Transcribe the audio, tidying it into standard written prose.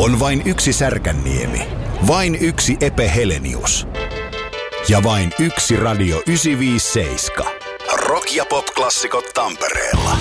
On vain yksi Särkänniemi, vain yksi Epe Helenius ja vain yksi Radio 957. Rock- ja pop-klassikot Tampereella.